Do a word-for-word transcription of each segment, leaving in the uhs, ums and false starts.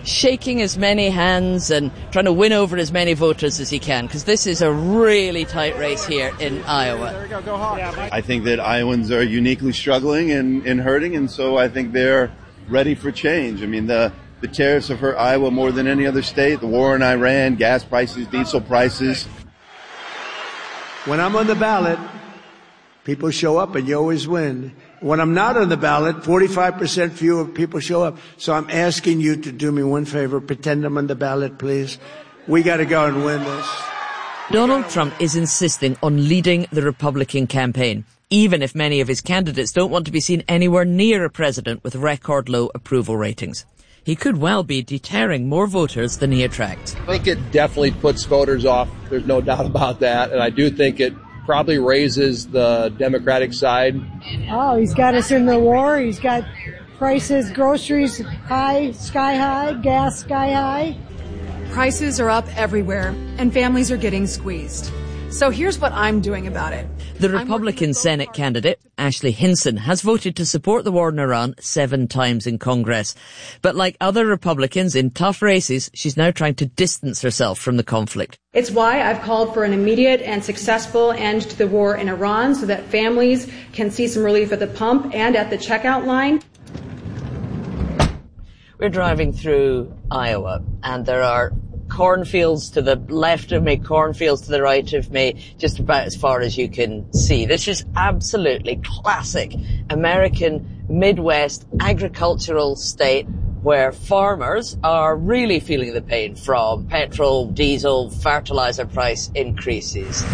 shaking as many hands and trying to win over as many voters as he can, because this is a really tight race here in Iowa. There we go, go Hawks. I think that Iowans are uniquely struggling and, and hurting, and so I think they're ready for change. I mean, the, the tariffs have hurt Iowa more than any other state. The war in Iran, gas prices, diesel prices. When I'm on the ballot, people show up and you always win. When I'm not on the ballot, forty-five percent fewer people show up. So I'm asking you to do me one favor. Pretend I'm on the ballot, please. We got to go and win this. Donald Trump is insisting on leading the Republican campaign, even if many of his candidates don't want to be seen anywhere near a president with record low approval ratings. He could well be deterring more voters than he attracts. I think it definitely puts voters off. There's no doubt about that. And I do think it probably raises the Democratic side. Oh, he's got us in the war. He's got prices, groceries high, sky high, gas sky high. Prices are up everywhere, and families are getting squeezed. So here's what I'm doing about it. The Republican Senate candidate, Ashley Hinson, has voted to support the war in Iran seven times in Congress. But like other Republicans in tough races, she's now trying to distance herself from the conflict. It's why I've called for an immediate and successful end to the war in Iran so that families can see some relief at the pump and at the checkout line. We're driving through Iowa, and there are cornfields to the left of me, cornfields to the right of me, just about as far as you can see. This is absolutely classic American Midwest agricultural state where farmers are really feeling the pain from petrol, diesel, fertilizer price increases.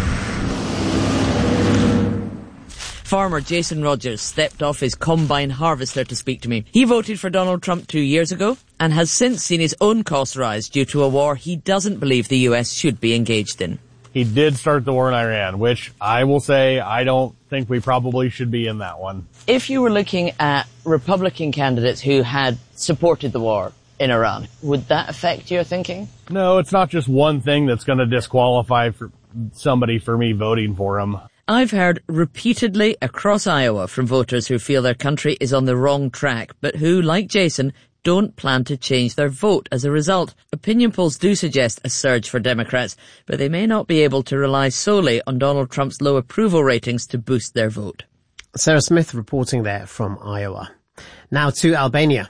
Farmer Jason Rogers stepped off his combine harvester to speak to me. He voted for Donald Trump two years ago and has since seen his own costs rise due to a war he doesn't believe the U S should be engaged in. He did start the war in Iran, which I will say I don't think we probably should be in that one. If you were looking at Republican candidates who had supported the war in Iran, would that affect your thinking? No, it's not just one thing that's going to disqualify for somebody for me voting for him. I've heard repeatedly across Iowa from voters who feel their country is on the wrong track, but who, like Jason, don't plan to change their vote as a result. Opinion polls do suggest a surge for Democrats, but they may not be able to rely solely on Donald Trump's low approval ratings to boost their vote. Sarah Smith reporting there from Iowa. Now to Albania,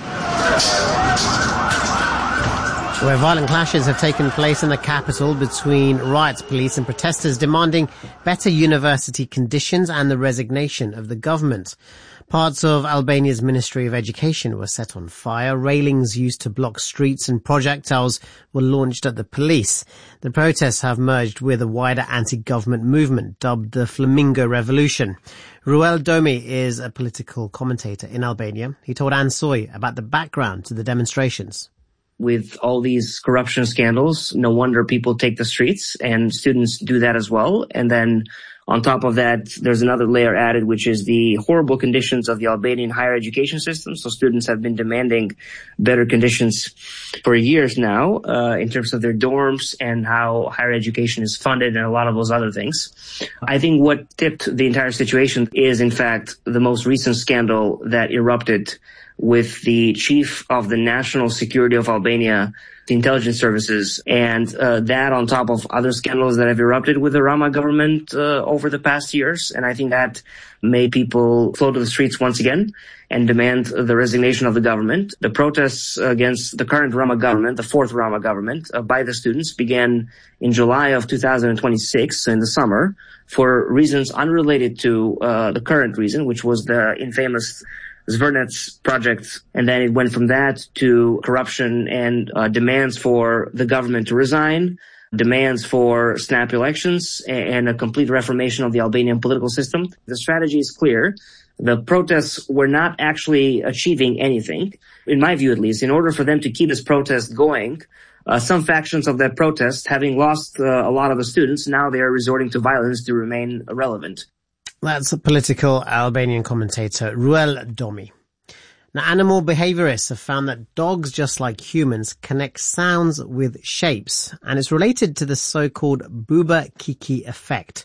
where violent clashes have taken place in the capital between riot police and protesters demanding better university conditions and the resignation of the government. Parts of Albania's Ministry of Education were set on fire, railings used to block streets and projectiles were launched at the police. The protests have merged with a wider anti-government movement dubbed the Flamingo Revolution. Ruel Domi is a political commentator in Albania. He told Anne Soy about the background to the demonstrations. With all these corruption scandals, no wonder people take the streets, and students do that as well. And then on top of that, there's another layer added, which is the horrible conditions of the Albanian higher education system. So students have been demanding better conditions for years now, uh, in terms of their dorms and how higher education is funded and a lot of those other things. I think what tipped the entire situation is, in fact, the most recent scandal that erupted with the chief of the national security of Albania, the intelligence services, and uh, that on top of other scandals that have erupted with the Rama government uh, over the past years. And I think that made people flow to the streets once again and demand the resignation of the government. The protests against the current Rama government, the fourth Rama government, uh, by the students began in July of two thousand twenty-six, in the summer, for reasons unrelated to uh, the current reason, which was the infamous Zvernets project, and then it went from that to corruption and uh, demands for the government to resign, demands for snap elections, and a complete reformation of the Albanian political system. The strategy is clear. The protests were not actually achieving anything, in my view at least. In order for them to keep this protest going, uh, some factions of that protest, having lost uh, a lot of the students, now they are resorting to violence to remain relevant. That's a political Albanian commentator, Ruel Domi. Now, animal behaviorists have found that dogs, just like humans, connect sounds with shapes, and it's related to the so-called Buba Kiki effect.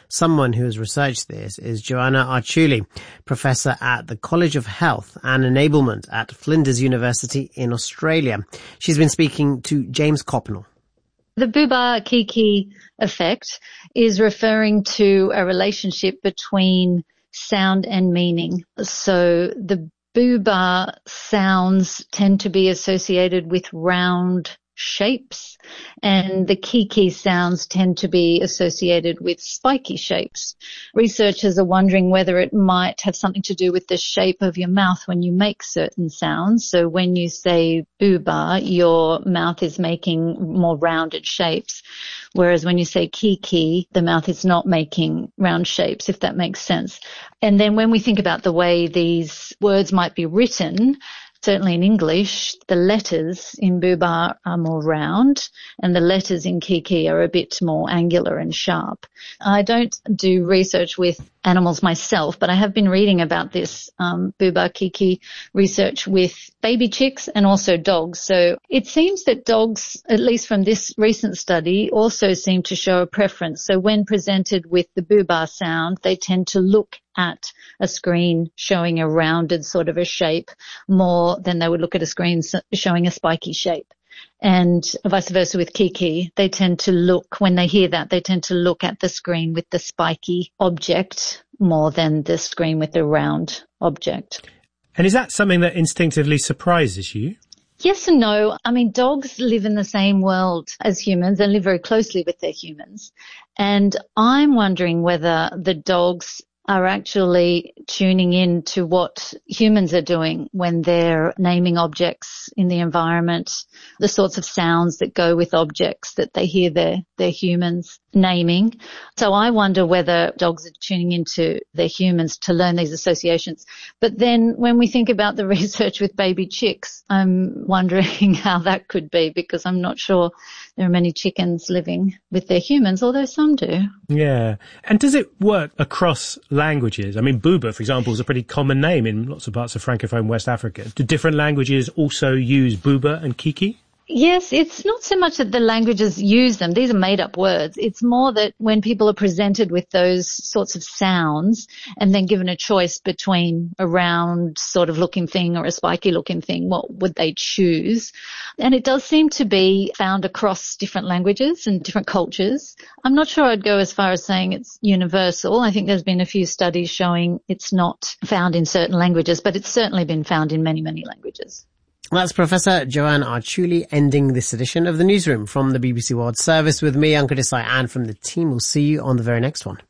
Someone who has researched this is Joanna Arciuli, professor at the College of Health and Enablement at Flinders University in Australia. She's been speaking to James Copnell. The Bubar-Kiki effect is referring to a relationship between sound and meaning. So the Bubar sounds tend to be associated with round shapes, and the Kiki sounds tend to be associated with spiky shapes. Researchers are wondering whether it might have something to do with the shape of your mouth when you make certain sounds. So when you say Bubar, your mouth is making more rounded shapes, whereas when you say Kiki, the mouth is not making round shapes, if that makes sense. And then when we think about the way these words might be written, certainly in English, the letters in Bubar are more round and the letters in Kiki are a bit more angular and sharp. I don't do research with animals myself, but I have been reading about this um, Bubar-Kiki research with baby chicks and also dogs. So it seems that dogs, at least from this recent study, also seem to show a preference. So when presented with the Bubar sound, they tend to look at a screen showing a rounded sort of a shape more than they would look at a screen showing a spiky shape. And vice versa with Kiki, they tend to look, when they hear that, they tend to look at the screen with the spiky object more than the screen with the round object. And is that something that instinctively surprises you? Yes and no. I mean, dogs live in the same world as humans and live very closely with their humans. And I'm wondering whether the dogs are actually tuning in to what humans are doing when they're naming objects in the environment, the sorts of sounds that go with objects that they hear their, their humans naming. So I wonder whether dogs are tuning into their humans to learn these associations. But then when we think about the research with baby chicks, I'm wondering how that could be, because I'm not sure there are many chickens living with their humans, although some do. Yeah. And does it work across languages? I mean, Buba, for example, is a pretty common name in lots of parts of Francophone West Africa. Do different languages also use Buba and Kiki? Yes, it's not so much that the languages use them. These are made up words. It's more that when people are presented with those sorts of sounds and then given a choice between a round sort of looking thing or a spiky looking thing, what would they choose? And it does seem to be found across different languages and different cultures. I'm not sure I'd go as far as saying it's universal. I think there's been a few studies showing it's not found in certain languages, but it's certainly been found in many, many languages. That's Professor Joanna Arciuli ending this edition of The Newsroom from the B B C World Service with me, Ankur Desai, and from the team. We'll see you on the very next one.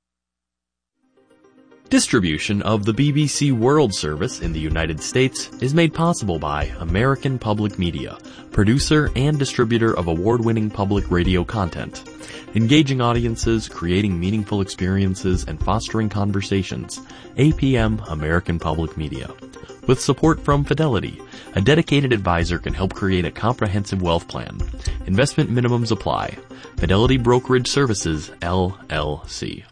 Distribution of the B B C World Service in the United States is made possible by American Public Media, producer and distributor of award-winning public radio content. Engaging audiences, creating meaningful experiences, and fostering conversations. A P M American Public Media. With support from Fidelity, a dedicated advisor can help create a comprehensive wealth plan. Investment minimums apply. Fidelity Brokerage Services, L L C.